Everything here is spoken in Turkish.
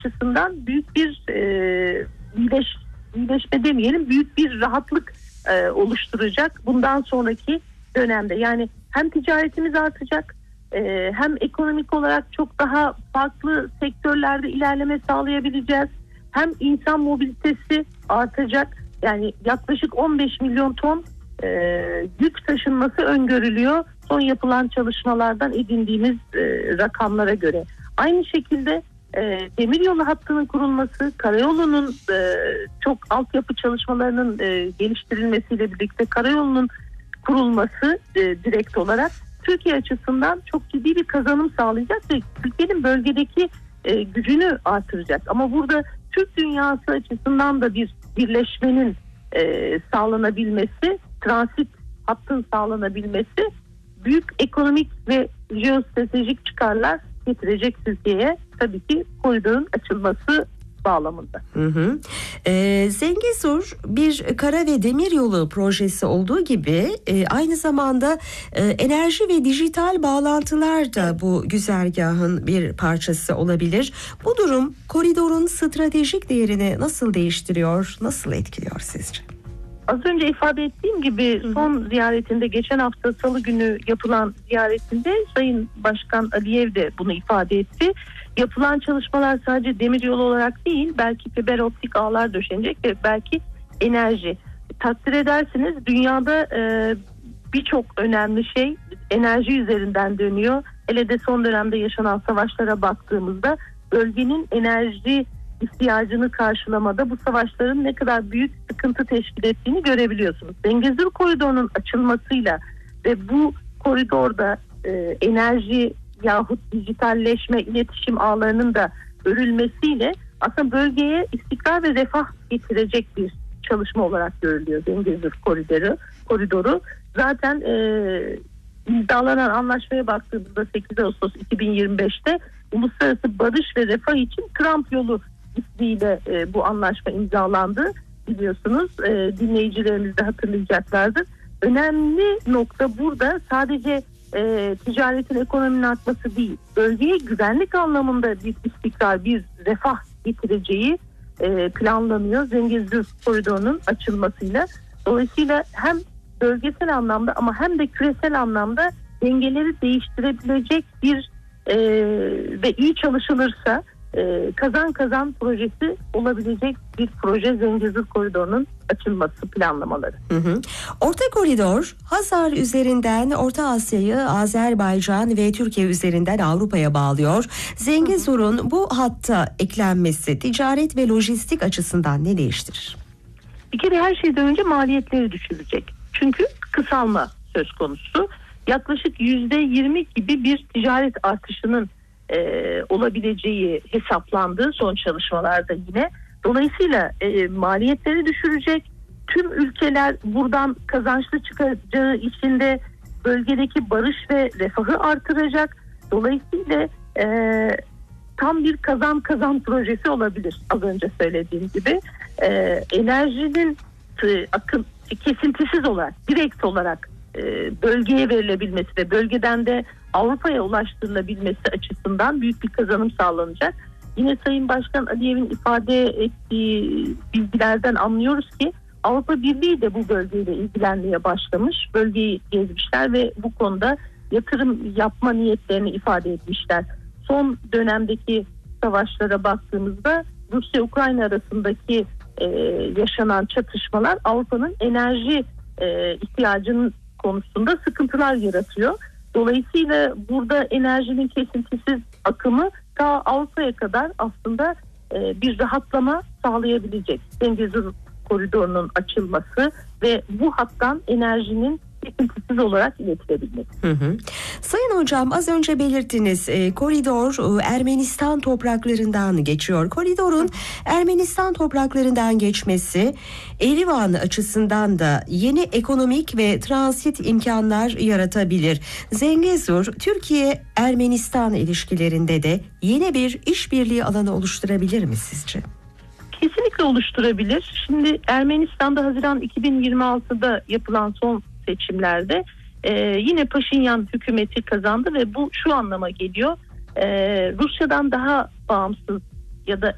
açısından büyük bir iyileşme demeyelim, büyük bir rahatlık oluşturacak bundan sonraki dönemde. Yani hem ticaretimiz artacak, hem ekonomik olarak çok daha farklı sektörlerde ilerleme sağlayabileceğiz. Hem insan mobilitesi artacak. Yani yaklaşık 15 milyon ton yük taşınması öngörülüyor son yapılan çalışmalardan edindiğimiz rakamlara göre. Aynı şekilde demiryolu hattının kurulması, karayolunun çok altyapı çalışmalarının geliştirilmesiyle birlikte karayolunun kurulması direkt olarak Türkiye açısından çok ciddi bir kazanım sağlayacak ve Türkiye'nin bölgedeki gücünü artıracak. Ama burada Türk dünyası açısından da bir birleşmenin sağlanabilmesi, transit hattın sağlanabilmesi büyük ekonomik ve jeostratejik çıkarlar getirecek Türkiye'ye, tabii ki koridorun açılması bağlamında. Zengezur bir kara ve demir yolu projesi olduğu gibi aynı zamanda enerji ve dijital bağlantılar da bu güzergahın bir parçası olabilir. Bu durum koridorun stratejik değerini nasıl değiştiriyor, nasıl etkiliyor sizce? Az önce ifade ettiğim gibi son ziyaretinde, geçen hafta Salı günü yapılan ziyaretinde Sayın Başkan Aliyev de bunu ifade etti. Yapılan çalışmalar sadece demiryolu olarak değil, belki fiber optik ağlar döşenecek ve belki enerji. Takdir edersiniz, dünyada birçok önemli şey enerji üzerinden dönüyor. Hele de son dönemde yaşanan savaşlara baktığımızda bölgenin enerji ihtiyacını karşılamada bu savaşların ne kadar büyük sıkıntı teşkil ettiğini görebiliyorsunuz. Zengezur koridorunun açılmasıyla ve bu koridorda enerji yahut dijitalleşme, iletişim ağlarının da örülmesiyle aslında bölgeye istikrar ve refah getirecek bir çalışma olarak görülüyor Zengezur koridoru. Zaten imzalanan anlaşmaya baktığımızda 8 Ağustos 2025'te Uluslararası Barış ve Refah için Trump Yolu ismiyle bu anlaşma imzalandı, biliyorsunuz. Dinleyicilerimiz de hatırlayacaklardır. Önemli nokta burada sadece ticaretin, ekonominin artması değil, bölgeye güvenlik anlamında bir istikrar, bir refah getireceği planlanıyor Zengezur koridorunun açılmasıyla. Dolayısıyla hem bölgesel anlamda ama hem de küresel anlamda dengeleri değiştirebilecek bir ve iyi çalışılırsa kazan kazan projesi olabilecek bir proje Zengezur koridorunun açılması planlamaları. Orta koridor Hazar üzerinden Orta Asya'yı Azerbaycan ve Türkiye üzerinden Avrupa'ya bağlıyor. Zengezur'un bu hatta eklenmesi ticaret ve lojistik açısından ne değiştirir? Bir kere her şeyden önce maliyetleri düşürecek. Çünkü kısalma söz konusu. Yaklaşık %20 gibi bir ticaret artışının olabileceği hesaplandı son çalışmalarda yine. Dolayısıyla maliyetleri düşürecek. Tüm ülkeler buradan kazançlı çıkacağı için de bölgedeki barış ve refahı artıracak. Dolayısıyla tam bir kazan projesi olabilir, az önce söylediğim gibi. Enerjinin kesintisiz olarak, direkt olarak bölgeye verilebilmesi ve bölgeden de Avrupa'ya ulaştırılabilmesi açısından büyük bir kazanım sağlanacak. Yine Sayın Başkan Aliyev'in ifade ettiği bilgilerden anlıyoruz ki Avrupa Birliği de bu bölgeyle ilgilenmeye başlamış. Bölgeyi gezmişler ve bu konuda yatırım yapma niyetlerini ifade etmişler. Son dönemdeki savaşlara baktığımızda Rusya-Ukrayna arasındaki yaşanan çatışmalar Avrupa'nın enerji ihtiyacının konusunda sıkıntılar yaratıyor. Dolayısıyla burada enerjinin kesintisiz akımı ta Avrupa'ya kadar aslında bir rahatlama sağlayabilecek. Zengezur koridorunun açılması ve bu hattan enerjinin kesintisiz olarak iletilebilmesi. Sayın Hocam, az önce belirttiniz, koridor Ermenistan topraklarından geçiyor. Koridorun Ermenistan topraklarından geçmesi Erivan açısından da yeni ekonomik ve transit imkanlar yaratabilir. Zengezur, Türkiye-Ermenistan ilişkilerinde de yeni bir işbirliği alanı oluşturabilir mi sizce? Kesinlikle oluşturabilir. Şimdi Ermenistan'da Haziran 2026'da yapılan son seçimlerde yine Paşinyan hükümeti kazandı ve bu şu anlama geliyor. Rusya'dan daha bağımsız ya da